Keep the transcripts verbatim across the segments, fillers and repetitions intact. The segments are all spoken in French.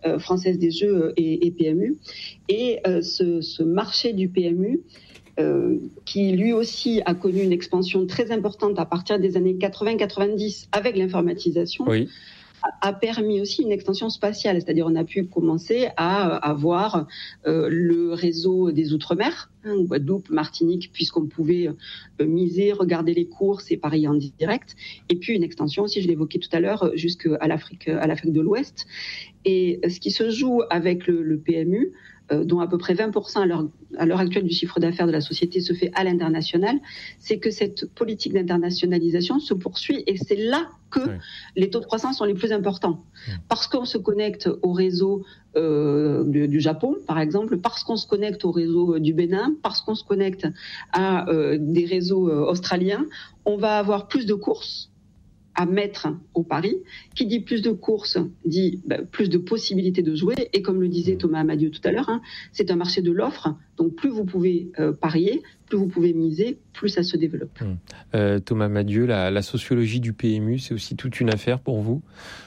euh, Française des Jeux et, et P M U. Et euh, ce, ce marché du P M U, euh, qui lui aussi a connu une expansion très importante à partir des années quatre-vingts quatre-vingt-dix avec l'informatisation, oui. a permis aussi une extension spatiale, c'est-à-dire on a pu commencer à avoir euh, le réseau des Outre-mer, hein, Guadeloupe, Martinique, puisqu'on pouvait euh, miser, regarder les courses et parier en direct, et puis une extension aussi, je l'évoquais tout à l'heure, jusqu'à l'Afrique, à l'Afrique de l'Ouest. Et ce qui se joue avec le, le P M U, euh, dont à peu près vingt pour cent à l'heure, à l'heure actuelle du chiffre d'affaires de la société se fait à l'international, c'est que cette politique d'internationalisation se poursuit, et c'est là que oui. les taux de croissance sont les plus importants. Oui. Parce qu'on se connecte au réseau euh, du, du Japon, par exemple, parce qu'on se connecte au réseau du Bénin, parce qu'on se connecte à euh, des réseaux euh, australiens, on va avoir plus de courses à mettre au pari. Qui dit plus de courses dit ben, plus de possibilités de jouer, et comme le disait Thomas Amadieu tout à l'heure, hein, c'est un marché de l'offre, donc plus vous pouvez euh, parier, plus vous pouvez miser, plus ça se développe. Hum. Euh, Thomas Amadieu, la, la sociologie du P M U, c'est aussi toute une affaire pour vous ?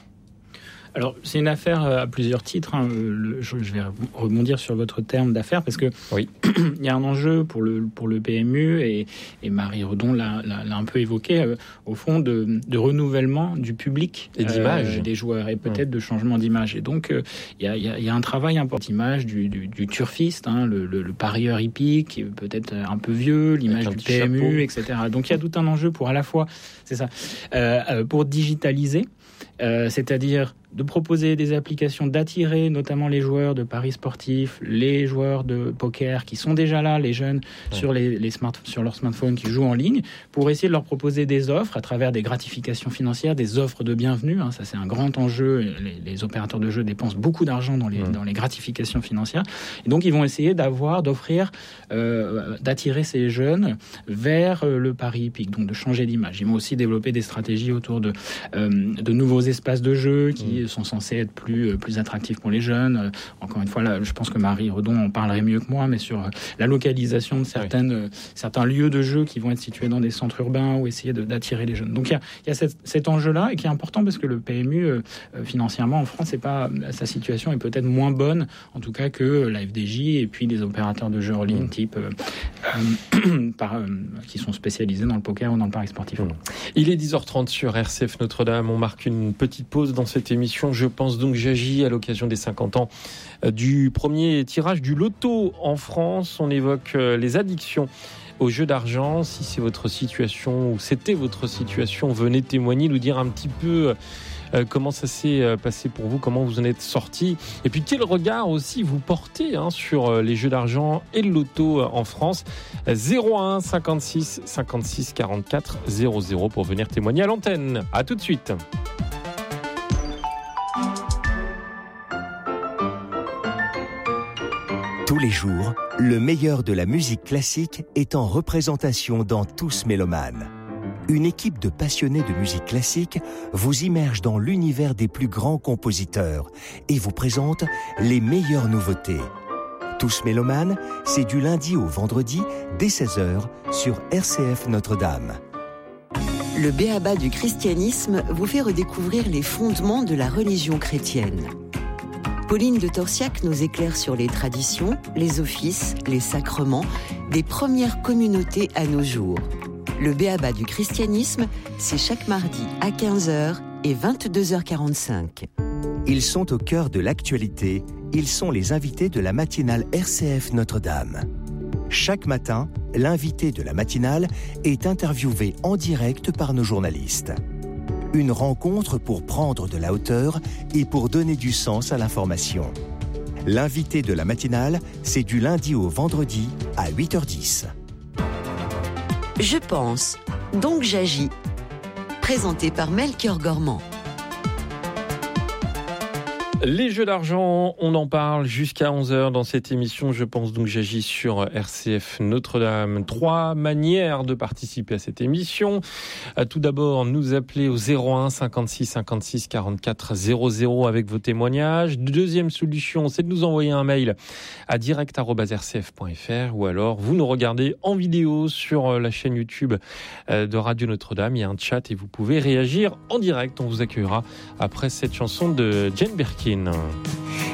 Alors, c'est une affaire à plusieurs titres. Hein. Le, je, je vais rebondir sur votre terme d'affaire parce que oui. il y a un enjeu pour le pour le P M U et, et Marie Redon l'a, l'a, l'a un peu évoqué euh, au fond de, de renouvellement du public et d'image euh, des joueurs et peut-être mmh. de changement d'image. Et donc, euh, il y a il y a, il y a un travail important d'image du, du, du turfiste, hein, le, le, le parieur hippique, peut-être un peu vieux, l'image du P M U, chapeau. et cetera. Donc, il y a tout un enjeu pour à la fois, c'est ça, euh, pour digitaliser, euh, c'est-à-dire de proposer des applications, d'attirer notamment les joueurs de paris sportifs, les joueurs de poker qui sont déjà là, les jeunes ouais. sur les, les smart, sur leur smartphone qui jouent en ligne, pour essayer de leur proposer des offres à travers des gratifications financières, des offres de bienvenue. Hein, ça c'est un grand enjeu. Les, les opérateurs de jeux dépensent beaucoup d'argent dans les, ouais. dans les gratifications financières. Et donc ils vont essayer d'avoir, d'offrir, euh, d'attirer ces jeunes vers le pari hippique, donc de changer d'image. Ils vont aussi développer des stratégies autour de, euh, de nouveaux espaces de jeu qui ouais. sont censés être plus, plus attractifs pour les jeunes. Euh, encore une fois, là, je pense que Marie Redon en parlerait mieux que moi, mais sur euh, la localisation de certaines, oui. euh, certains lieux de jeu qui vont être situés dans des centres urbains ou essayer de, d'attirer les jeunes. Donc il y a, y a cette, cet enjeu-là et qui est important parce que le P M U, euh, financièrement en France, c'est pas, sa situation est peut-être moins bonne, en tout cas que la F D J et puis des opérateurs de jeux en ligne mmh. type euh, euh, par, euh, qui sont spécialisés dans le poker ou dans le pari sportif. Mmh. Il est dix heures trente sur R C F Notre-Dame. On marque une petite pause dans cette émission. Je pense donc j'agis à l'occasion des cinquante ans du premier tirage du loto en France. On évoque les addictions aux jeux d'argent. Si c'est votre situation ou c'était votre situation, venez témoigner, nous dire un petit peu euh, comment ça s'est passé pour vous, comment vous en êtes sortis. Et puis quel regard aussi vous portez hein, sur les jeux d'argent et le loto en France. zéro un cinquante-six cinquante-six quarante-quatre zéro zéro pour venir témoigner à l'antenne. À tout de suite. Tous les jours, le meilleur de la musique classique est en représentation dans Tous Mélomanes. Une équipe de passionnés de musique classique vous immerge dans l'univers des plus grands compositeurs et vous présente les meilleures nouveautés. Tous Mélomanes, c'est du lundi au vendredi dès seize heures sur R C F Notre-Dame. Le B A B A du christianisme vous fait redécouvrir les fondements de la religion chrétienne. Pauline de Torsiac nous éclaire sur les traditions, les offices, les sacrements des premières communautés à nos jours. Le B A B A du christianisme, c'est chaque mardi à quinze heures et vingt-deux heures quarante-cinq. Ils sont au cœur de l'actualité, ils sont les invités de la matinale R C F Notre-Dame. Chaque matin, l'invité de la matinale est interviewé en direct par nos journalistes. Une rencontre pour prendre de la hauteur et pour donner du sens à l'information. L'invité de la matinale, c'est du lundi au vendredi à huit heures dix. Je pense, donc j'agis. Présenté par Melchior Gormand. Les jeux d'argent, on en parle jusqu'à onze heures dans cette émission. Je pense donc j'agis sur R C F Notre-Dame. Trois manières de participer à cette émission. Tout d'abord, nous appeler au zéro un cinquante-six cinquante-six quarante-quatre zéro zéro avec vos témoignages. Deuxième solution, c'est de nous envoyer un mail à direct arobase r c f point f r ou alors vous nous regardez en vidéo sur la chaîne YouTube de Radio Notre-Dame. Il y a un chat et vous pouvez réagir en direct. On vous accueillera après cette chanson de Jane Birkin. Pauline.